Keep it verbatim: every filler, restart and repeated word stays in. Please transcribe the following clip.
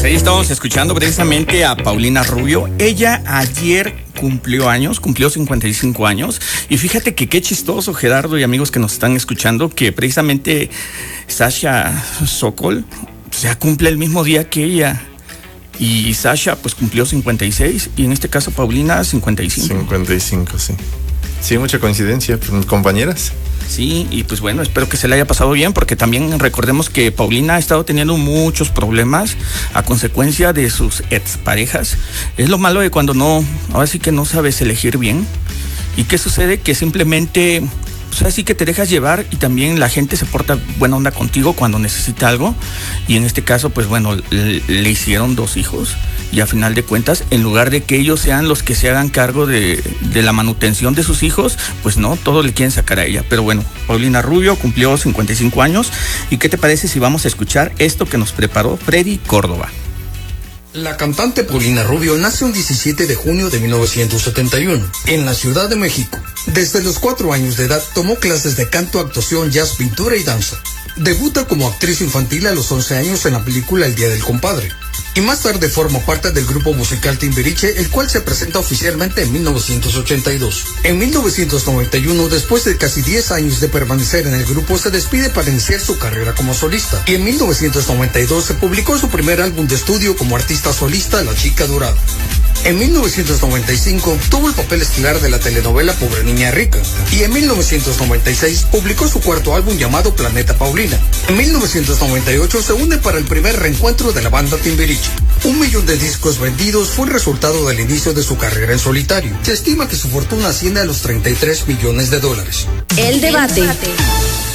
ahí estábamos escuchando precisamente a Paulina Rubio. Ella ayer cumplió años, cumplió cincuenta y cinco años. Y fíjate que qué chistoso, Gerardo y amigos que nos están escuchando, que precisamente Sasha Sokol, o sea, cumple el mismo día que ella. Y Sasha pues cumplió cincuenta y seis y en este caso Paulina cincuenta y cinco. cincuenta y cinco, sí. Sí, mucha coincidencia, compañeras. Sí, y pues bueno, espero que se le haya pasado bien, porque también recordemos que Paulina ha estado teniendo muchos problemas a consecuencia de sus exparejas. Es lo malo de cuando no, ahora sí que no sabes elegir bien. ¿Y qué sucede? Que simplemente, pues así que te dejas llevar y también la gente se porta buena onda contigo cuando necesita algo. Y en este caso, pues bueno, le, le hicieron dos hijos. Y a final de cuentas, en lugar de que ellos sean los que se hagan cargo de, de la manutención de sus hijos, pues no, todos le quieren sacar a ella. Pero bueno, Paulina Rubio cumplió cincuenta y cinco años. ¿Y qué te parece si vamos a escuchar esto que nos preparó Freddy Córdoba? La cantante Paulina Rubio nace un diecisiete de junio de mil novecientos setenta y uno en la Ciudad de México. Desde los cuatro años de edad tomó clases de canto, actuación, jazz, pintura y danza. Debuta como actriz infantil a los once años en la película El Día del Compadre. Y más tarde forma parte del grupo musical Timbiriche, el cual se presenta oficialmente en mil novecientos ochenta y dos. En mil novecientos noventa y uno, después de casi diez años de permanecer en el grupo, se despide para iniciar su carrera como solista. Y en mil novecientos noventa y dos se publicó su primer álbum de estudio como artista solista, La Chica Dorada. En mil novecientos noventa y cinco tuvo el papel estelar de la telenovela Pobre Niña Rica. Y en mil novecientos noventa y seis publicó su cuarto álbum llamado Planeta Paulina. En mil novecientos noventa y ocho se une para el primer reencuentro de la banda Timbiriche. Un millón de discos vendidos fue el resultado del inicio de su carrera en solitario. Se estima que su fortuna asciende a los treinta y tres millones de dólares. El debate.